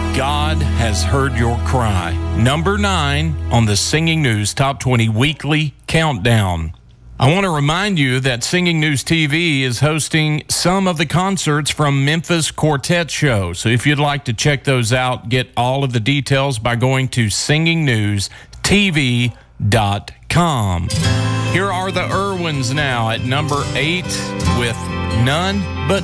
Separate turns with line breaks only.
God has heard your cry. Number 9 on the Singing News Top 20 Weekly Countdown. I want to remind you that Singing News TV is hosting some of the concerts from Memphis Quartet Show. So if you'd like to check those out, get all of the details by going to singingnewstv.com. Here are the Irwins now at number 8 with None But